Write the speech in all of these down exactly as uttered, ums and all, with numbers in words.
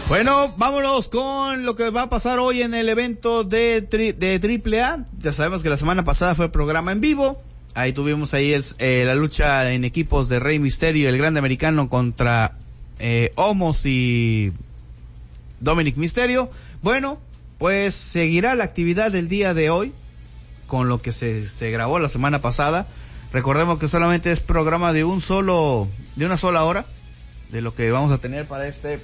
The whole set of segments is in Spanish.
Bueno, vámonos con lo que va a pasar hoy en el evento de, tri, de Triple A. Ya sabemos que la semana pasada fue el programa en vivo. Ahí tuvimos ahí el, eh, la lucha en equipos de Rey Mysterio y el Grande Americano contra eh, Omos y Dominic Mysterio. Bueno, pues seguirá la actividad del día de hoy con lo que se, se grabó la semana pasada. Recordemos que solamente es programa de un solo, de una sola hora, de lo que vamos a tener para este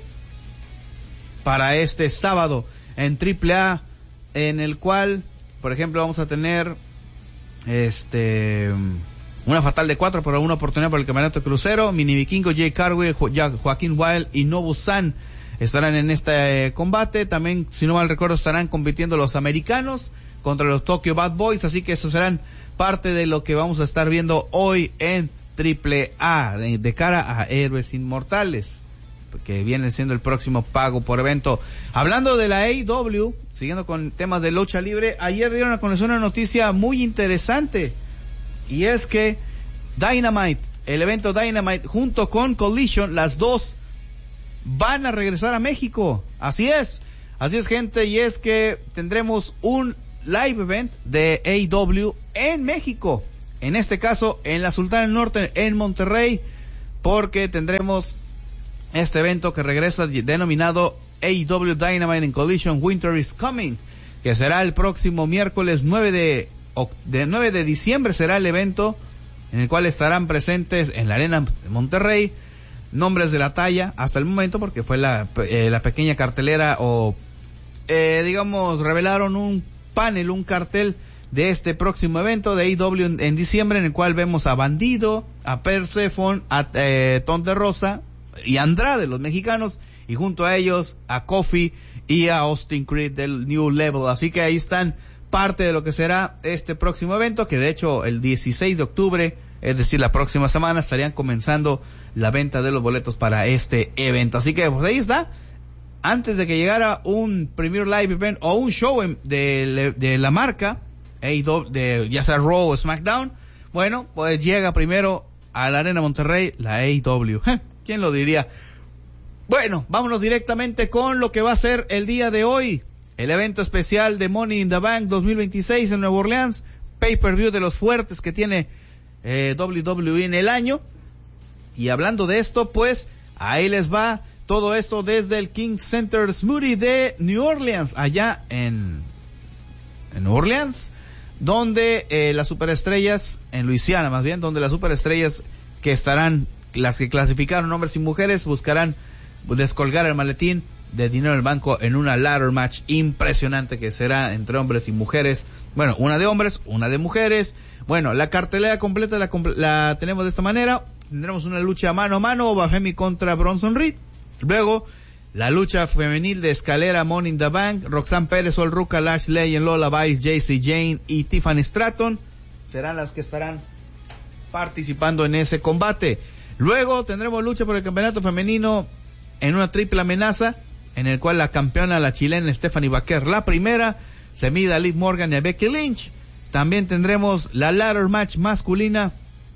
para este sábado en Triple A, en el cual, por ejemplo, vamos a tener este una fatal de cuatro por una oportunidad por el campeonato crucero. Mini Vikingo, Jay Cargill, jo Joaquín Wild y Nobu San estarán en este eh, combate. También, si no mal recuerdo, estarán compitiendo los americanos contra los Tokyo Bad Boys, así que eso serán parte de lo que vamos a estar viendo hoy en Triple A, de cara a Héroes Inmortales, que viene siendo el próximo pago por evento. Hablando de la A E W, siguiendo con temas de lucha libre, ayer dieron a conocer una noticia muy interesante, y es que Dynamite, el evento Dynamite junto con Collision, las dos van a regresar a México. Así es, así es, gente, y es que tendremos un live event de A E W en México, en este caso en la Sultana del Norte, en Monterrey, porque tendremos este evento que regresa denominado A E W Dynamite and Collision Winter is Coming, que será el próximo miércoles nueve de, de nueve de diciembre. Será el evento en el cual estarán presentes en la Arena de Monterrey nombres de la talla hasta el momento, porque fue la, eh, la pequeña cartelera, o eh, digamos revelaron un panel, un cartel de este próximo evento de A E W en, en diciembre, en el cual vemos a Bandido, a Persephone, a eh, Tonte Rosa y Andrade, los mexicanos, y junto a ellos a Kofi y a Austin Creed del New Level. Así que ahí están parte de lo que será este próximo evento, que de hecho el dieciséis de octubre, es decir, la próxima semana, estarían comenzando la venta de los boletos para este evento. Así que pues ahí está. Antes de que llegara un Premier Live Event o un show de, de la marca, A E W, de, ya sea Raw o SmackDown, bueno, pues llega primero a la Arena Monterrey la A E W. ¿Quién lo diría? Bueno, vámonos directamente con lo que va a ser el día de hoy. El evento especial de Money in the Bank dos mil veintiséis en Nueva Orleans. Pay-per-view de los fuertes que tiene eh, W W E en el año. Y hablando de esto, pues, ahí les va todo esto desde el King Center Smoothie de New Orleans, allá en, en New Orleans, donde eh, las superestrellas, en Luisiana más bien, donde las superestrellas que estarán, las que clasificaron hombres y mujeres, buscarán descolgar el maletín de dinero del banco en una ladder match impresionante que será entre hombres y mujeres. Bueno, una de hombres, una de mujeres. Bueno, la cartelera completa la, la tenemos de esta manera. Tendremos una lucha mano a mano, Bafemi contra Bronson Reed. Luego, la lucha femenil de escalera Money in the Bank, Roxanne Pérez, Sol Ruca, Lash Legend, Lola Vice, J C Jane y Tiffany Stratton serán las que estarán participando en ese combate. Luego tendremos lucha por el campeonato femenino en una triple amenaza, en el cual la campeona, la chilena Stephanie Baker, la primera, se mide a Liv Morgan y a Becky Lynch. También tendremos la ladder match masculina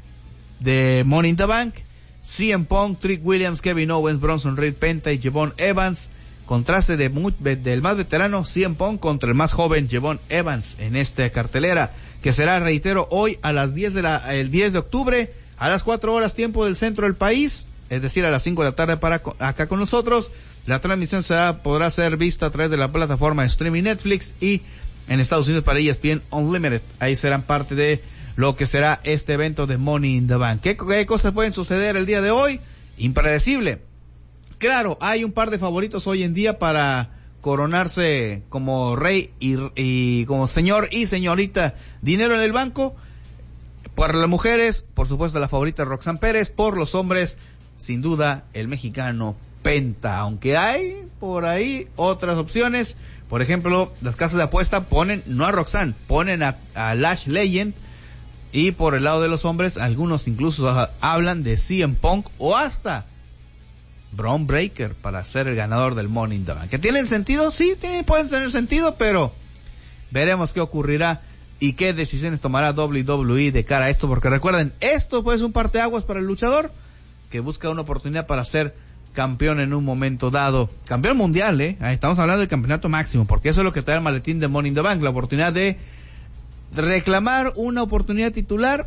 de Money in the Bank, C M Punk, Trick Williams, Kevin Owens, Bronson Reed, Penta y Jevon Evans. Contraste de, del más veterano C M Punk contra el más joven Jevon Evans en esta cartelera, que será, reitero, hoy a las diez de la, el diez de octubre, a las cuatro horas tiempo del centro del país, es decir, a las cinco de la tarde para acá con nosotros. La transmisión será, podrá ser vista a través de la plataforma de streaming Netflix y en Estados Unidos para E S P N Unlimited. Ahí serán parte de lo que será este evento de Money in the Bank. ¿Qué, qué cosas pueden suceder el día de hoy? Impredecible. Claro, hay un par de favoritos hoy en día para coronarse como rey y, y como señor y señorita dinero en el banco. Por las mujeres, por supuesto, la favorita Roxanne Pérez. Por los hombres, sin duda, el mexicano Penta. Aunque hay por ahí otras opciones. Por ejemplo, las casas de apuesta ponen, no a Roxanne, ponen a, a Lash Legend. Y por el lado de los hombres, algunos incluso a, hablan de C M Punk o hasta Braun Breaker para ser el ganador del Money in the Bank. ¿Que tienen sentido? Sí, tienen, pueden tener sentido, pero veremos qué ocurrirá y qué decisiones tomará W W E de cara a esto, porque recuerden, esto pues es un parteaguas para el luchador que busca una oportunidad para ser campeón en un momento dado. Campeón mundial, ¿eh? Estamos hablando del campeonato máximo, porque eso es lo que te da el maletín de Money in the Bank, la oportunidad de reclamar una oportunidad titular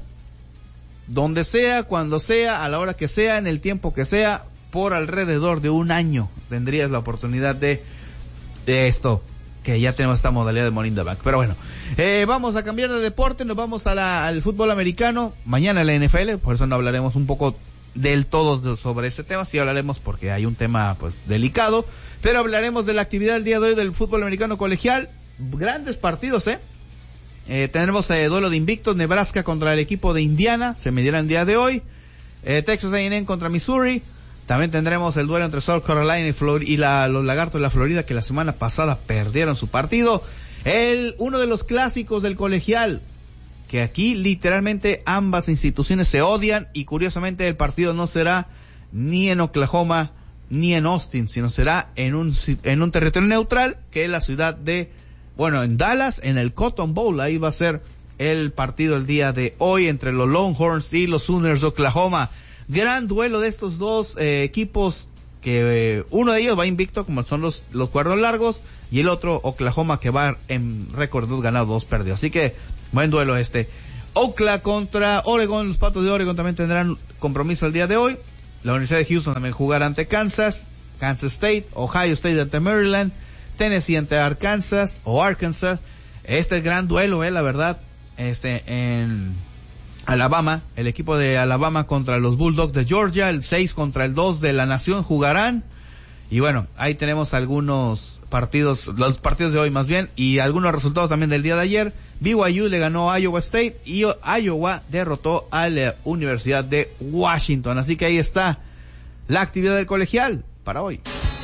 donde sea, cuando sea, a la hora que sea, en el tiempo que sea, por alrededor de un año tendrías la oportunidad de, de esto, que ya tenemos esta modalidad de Money in the Bank. Pero bueno, eh, vamos a cambiar de deporte, nos vamos a la, al fútbol americano, mañana la N F L, por eso no hablaremos un poco del todo sobre ese tema, sí hablaremos porque hay un tema pues delicado, pero hablaremos de la actividad del día de hoy del fútbol americano colegial, grandes partidos, eh, eh tenemos eh, duelo de invictos, Nebraska contra el equipo de Indiana, se medirá el día de hoy, eh, Texas A and M contra Missouri, también tendremos el duelo entre South Carolina y, Flor- y la, los Lagartos de la Florida, que la semana pasada perdieron su partido, el uno de los clásicos del colegial, que aquí literalmente ambas instituciones se odian, y curiosamente el partido no será ni en Oklahoma ni en Austin, sino será en un en un territorio neutral, que es la ciudad de, bueno, en Dallas, en el Cotton Bowl. Ahí va a ser el partido el día de hoy entre los Longhorns y los Sooners de Oklahoma. Gran duelo de estos dos eh, equipos, que eh, uno de ellos va invicto, como son los los cuernos largos, y el otro Oklahoma, que va en récord dos ganados, dos perdidos. Así que buen duelo este. Oakland contra Oregon, los Patos de Oregon también tendrán compromiso el día de hoy. La Universidad de Houston también jugará ante Kansas, Kansas State, Ohio State ante Maryland, Tennessee ante Arkansas o Arkansas. Este es gran duelo, eh, la verdad, este en Alabama, el equipo de Alabama contra los Bulldogs de Georgia, el seis contra el dos de la nación jugarán. Y bueno, ahí tenemos algunos partidos, los partidos de hoy más bien, y algunos resultados también del día de ayer. B Y U le ganó a Iowa State y Iowa derrotó a la Universidad de Washington. Así que ahí está la actividad del colegial para hoy.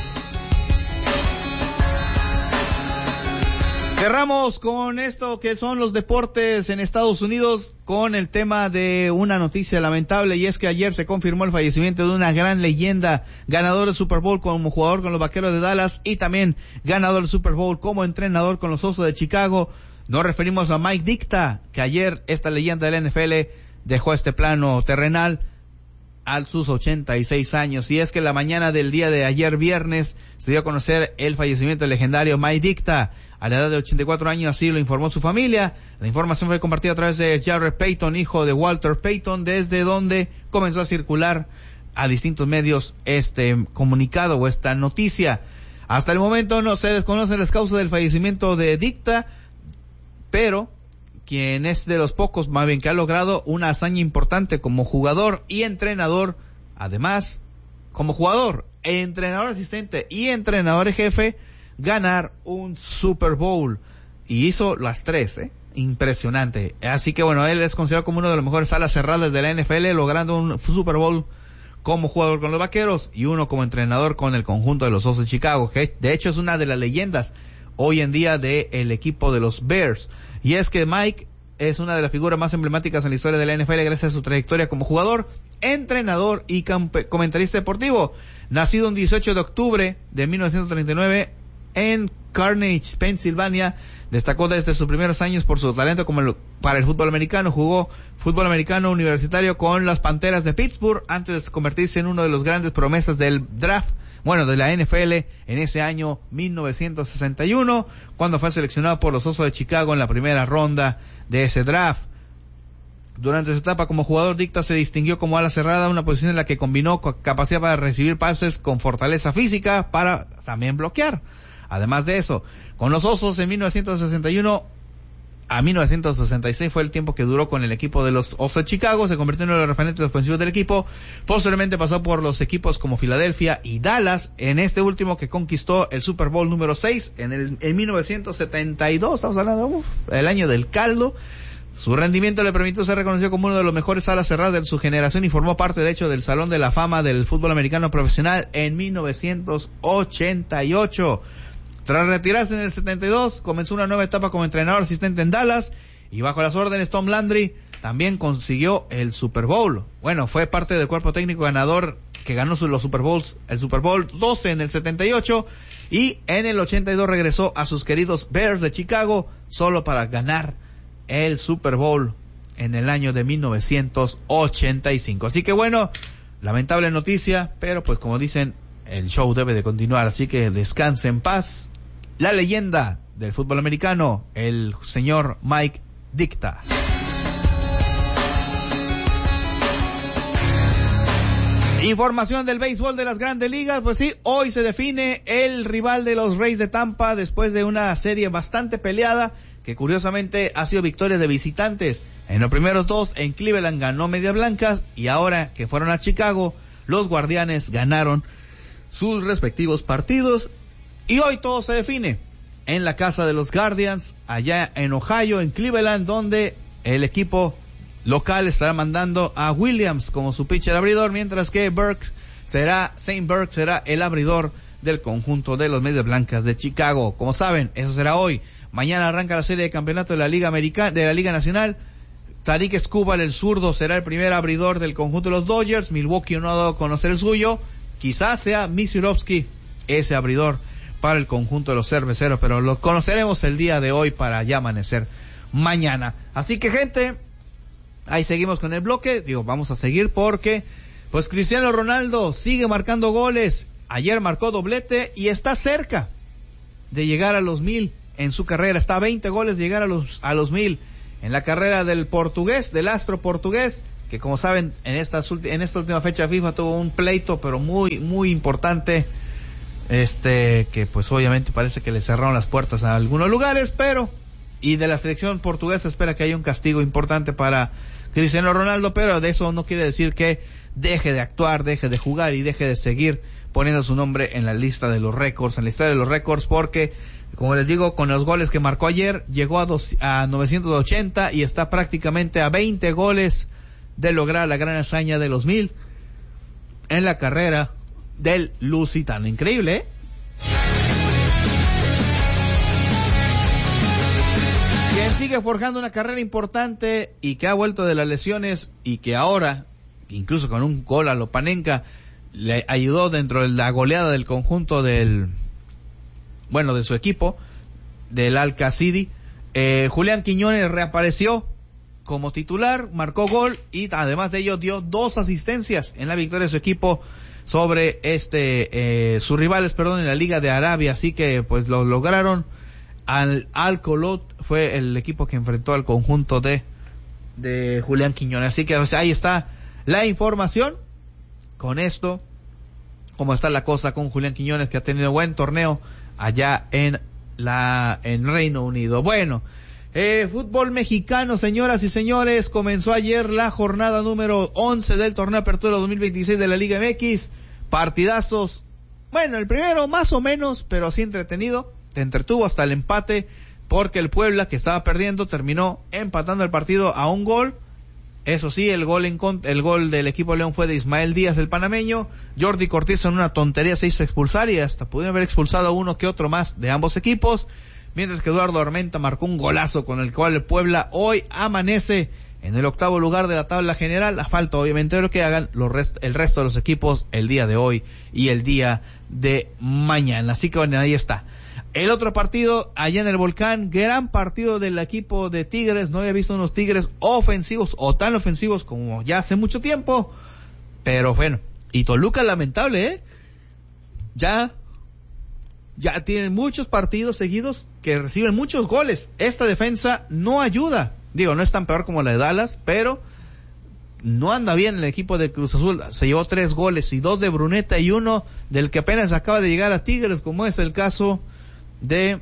Cerramos con esto que son los deportes en Estados Unidos, con el tema de una noticia lamentable, y es que ayer se confirmó el fallecimiento de una gran leyenda, ganador del Super Bowl como jugador con los Vaqueros de Dallas y también ganador del Super Bowl como entrenador con los Osos de Chicago. Nos referimos a Mike Ditka, que ayer esta leyenda de la N F L dejó este plano terrenal a sus ochenta y seis años. Y es que la mañana del día de ayer viernes se dio a conocer el fallecimiento del legendario Mike Ditka a la edad de ochenta y cuatro años, así lo informó su familia. La información fue compartida a través de Jared Payton, hijo de Walter Payton, desde donde comenzó a circular a distintos medios este comunicado o esta noticia. Hasta el momento no se desconocen las causas del fallecimiento de Ditka, pero quien es de los pocos, más bien, que ha logrado una hazaña importante como jugador y entrenador, además, como jugador, entrenador asistente y entrenador jefe, ganar un Super Bowl, y hizo las tres, ¿eh? Impresionante. Así que bueno, él es considerado como uno de los mejores alas cerradas de la N F L, logrando un Super Bowl como jugador con los Vaqueros y uno como entrenador con el conjunto de los Osos de Chicago, que de hecho es una de las leyendas hoy en día del equipo de los Bears. Y es que Mike es una de las figuras más emblemáticas en la historia de la N F L gracias a su trayectoria como jugador, entrenador y comentarista deportivo. Nacido el dieciocho de octubre de mil novecientos treinta y nueve en Carnegie, Pensilvania, destacó desde sus primeros años por su talento como el, para el fútbol americano. Jugó fútbol americano universitario con las Panteras de Pittsburgh antes de convertirse en uno de los grandes promesas del draft, bueno, de la N F L en ese año mil novecientos sesenta y uno, cuando fue seleccionado por los Osos de Chicago en la primera ronda de ese draft. Durante su etapa como jugador, Ditka se distinguió como ala cerrada, una posición en la que combinó capacidad para recibir pases con fortaleza física para también bloquear. Además de eso, con los Osos en mil novecientos sesenta y uno a mil novecientos sesenta y seis fue el tiempo que duró con el equipo de los Osos de Chicago, se convirtió en uno de los referentes ofensivos del equipo. Posteriormente pasó por los equipos como Filadelfia y Dallas, en este último que conquistó el Super Bowl número seis en el en mil novecientos setenta y dos, estamos hablando uf, el año del caldo. Su rendimiento le permitió ser reconocido como uno de los mejores alas cerradas de su generación y formó parte de hecho del Salón de la Fama del fútbol americano profesional en mil novecientos ochenta y ocho. Tras retirarse en el setenta y dos, comenzó una nueva etapa como entrenador asistente en Dallas y bajo las órdenes Tom Landry también consiguió el Super Bowl. Bueno, fue parte del cuerpo técnico ganador que ganó los Super Bowls, el Super Bowl doce en el setenta y ocho y en el ochenta y dos regresó a sus queridos Bears de Chicago solo para ganar el Super Bowl en el año de mil novecientos ochenta y cinco. Así que bueno, lamentable noticia, pero pues como dicen, el show debe de continuar, así que descanse en paz la leyenda del fútbol americano, el señor Mike Ditka. Información del béisbol de las Grandes Ligas, pues sí, hoy se define el rival de los Rays de Tampa después de una serie bastante peleada, que curiosamente ha sido victoria de visitantes. En los primeros dos, en Cleveland ganó Medias Blancas, y ahora que fueron a Chicago, los Guardianes ganaron sus respectivos partidos, y hoy todo se define en la casa de los Guardians, allá en Ohio, en Cleveland, donde el equipo local estará mandando a Williams como su pitcher abridor, mientras que Burke será, Saint Burke será el abridor del conjunto de los Medias Blancas de Chicago. Como saben, eso será hoy. Mañana arranca la serie de campeonato de la Liga Americana, de la Liga Nacional. Tarik Skubal, el zurdo, será el primer abridor del conjunto de los Dodgers. Milwaukee no ha dado a conocer el suyo. Quizás sea Misiurovsky ese abridor para el conjunto de los cerveceros, pero lo conoceremos el día de hoy para ya amanecer mañana. Así que, gente, ahí seguimos con el bloque. Digo, vamos a seguir porque pues Cristiano Ronaldo sigue marcando goles. Ayer marcó doblete y está cerca de llegar a los mil en su carrera. Está a veinte goles de llegar a los a los mil en la carrera del portugués, del astro portugués, que como saben en esta en esta última fecha FIFA tuvo un pleito pero muy muy importante, este que pues obviamente parece que le cerraron las puertas a algunos lugares, pero y de la selección portuguesa espera que haya un castigo importante para Cristiano Ronaldo, pero de eso no quiere decir que deje de actuar, deje de jugar y deje de seguir poniendo su nombre en la lista de los récords, en la historia de los récords, porque como les digo, con los goles que marcó ayer llegó a, dos, a novecientos ochenta y está prácticamente a veinte goles de lograr la gran hazaña de los mil en la carrera del lusitano. Increíble, ¿eh? Quien sigue forjando una carrera importante y que ha vuelto de las lesiones y que ahora, incluso con un gol a Lopanenka, le ayudó dentro de la goleada del conjunto del, bueno, de su equipo, del Al-Qasidi. Eh, Julián Quiñones reapareció como titular, marcó gol y además de ello dio dos asistencias en la victoria de su equipo sobre este, eh, sus rivales, perdón, en la Liga de Arabia. Así que pues lo lograron. Al Al-Kolot fue el equipo que enfrentó al conjunto de de Julián Quiñones. Así que o sea, ahí está la información con esto, cómo está la cosa con Julián Quiñones, que ha tenido buen torneo allá en la en Reino Unido. Bueno, eh, fútbol mexicano, señoras y señores, comenzó ayer la jornada número once del torneo Apertura dos mil veintiséis de la Liga M X. Partidazos, bueno, el primero más o menos, pero así entretenido. Te entretuvo hasta el empate, porque el Puebla, que estaba perdiendo, terminó empatando el partido a un gol. Eso sí, el gol en el gol del equipo León fue de Ismael Díaz, el panameño. Jordi Cortizo en una tontería se hizo expulsar y hasta pudieron haber expulsado a uno que otro más de ambos equipos, mientras que Eduardo Armenta marcó un golazo con el cual el Puebla hoy amanece en el octavo lugar de la tabla general. A falta obviamente de lo que hagan los rest- el resto de los equipos el día de hoy y el día de mañana. Así que bueno, ahí está. El otro partido allá en el Volcán, gran partido del equipo de Tigres. No había visto unos Tigres ofensivos o tan ofensivos como ya hace mucho tiempo, pero bueno, y Toluca lamentable, eh ya ya tienen muchos partidos seguidos que reciben muchos goles. Esta defensa no ayuda, digo, no es tan peor como la de Dallas, pero no anda bien el equipo de Cruz Azul. Se llevó tres goles y dos de Bruneta y uno del que apenas acaba de llegar a Tigres, como es el caso de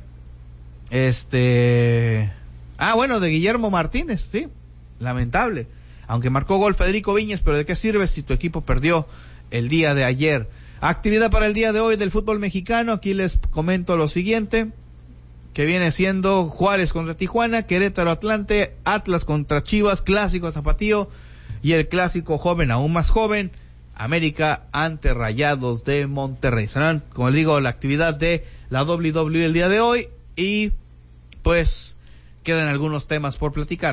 este ah bueno de Guillermo Martínez. Sí, lamentable, aunque marcó gol Federico Viñas, pero de qué sirve si tu equipo perdió el día de ayer. Actividad para el día de hoy del fútbol mexicano. Aquí les comento lo siguiente, que viene siendo Juárez contra Tijuana, Querétaro Atlante, Atlas contra Chivas, clásico zapatío, y el clásico joven aún más joven, América ante Rayados de Monterrey. Serán, como les digo, la actividad de la doble u doble u E el día de hoy, y pues quedan algunos temas por platicar.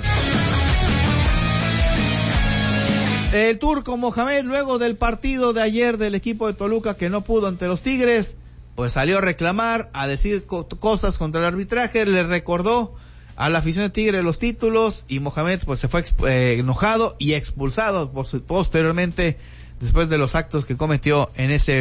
El turco Mohamed, luego del partido de ayer del equipo de Toluca que no pudo ante los Tigres, pues salió a reclamar, a decir co- cosas contra el arbitraje, le recordó a la afición de Tigre los títulos, y Mohamed pues se fue exp- eh, enojado y expulsado por, posteriormente después de los actos que cometió en ese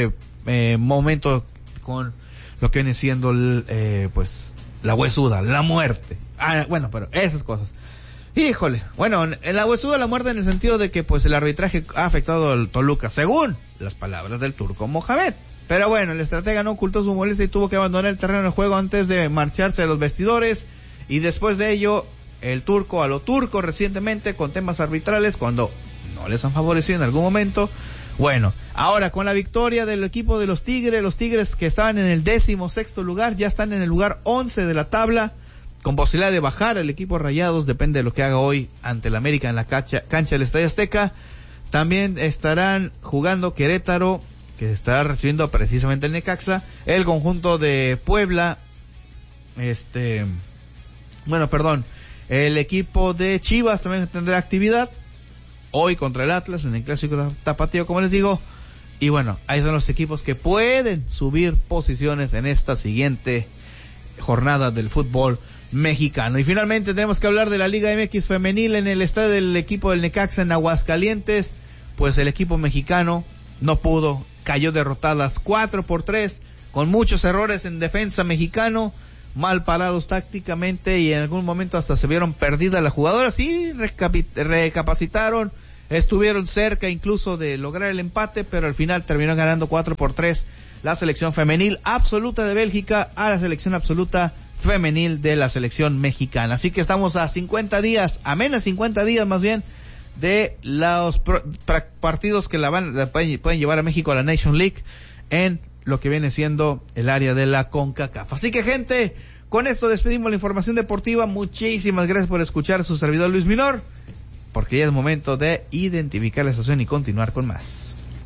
eh, momento con lo que viene siendo el, eh, pues la huesuda, la muerte. Ah, bueno, pero esas cosas. Híjole, bueno, en la huesuda la muerte en el sentido de que pues el arbitraje ha afectado al Toluca, según las palabras del turco Mohamed. Pero bueno, el estratega no ocultó su molestia y tuvo que abandonar el terreno de juego antes de marcharse a los vestidores, y después de ello el turco a lo turco recientemente con temas arbitrales cuando no les han favorecido en algún momento. Bueno, ahora con la victoria del equipo de los Tigres, los Tigres que estaban en el décimo sexto lugar ya están en el lugar once de la tabla, con posibilidad de bajar el equipo Rayados, depende de lo que haga hoy ante el América en la cancha, cancha del Estadio Azteca. También estarán jugando Querétaro, que estará recibiendo precisamente el Necaxa, el conjunto de Puebla, este, bueno, perdón, el equipo de Chivas también tendrá actividad hoy contra el Atlas en el clásico tapatío, como les digo, y bueno, ahí son los equipos que pueden subir posiciones en esta siguiente jornada del fútbol mexicano. Y finalmente tenemos que hablar de la Liga M X femenil en el estadio del equipo del Necaxa en Aguascalientes. Pues el equipo mexicano no pudo, cayó derrotadas cuatro por tres, con muchos errores en defensa mexicano, mal parados tácticamente, y en algún momento hasta se vieron perdidas las jugadoras y recapi- recapacitaron, estuvieron cerca incluso de lograr el empate, pero al final terminó ganando cuatro por tres la selección femenil absoluta de Bélgica a la selección absoluta femenil de la selección mexicana. Así que estamos a cincuenta días, a menos cincuenta días más bien, de los pro, pra, partidos que la van, la pueden, pueden llevar a México a la Nation League en lo que viene siendo el área de la CONCACAF. Así que, gente, con esto despedimos la información deportiva. Muchísimas gracias por escuchar a su servidor Luis Minor, porque ya es momento de identificar la estación y continuar con más.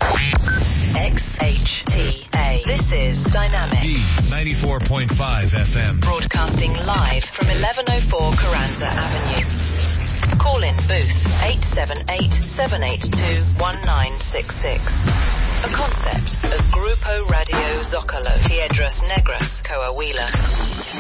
X H T A. This is Dynamic B ninety-four point five F M. Broadcasting live from eleven oh four Carranza Avenue. Call in booth eight seven eight, seven eight two, one nine six six. A concept of Grupo Radio Zócalo, Piedras Negras, Coahuila.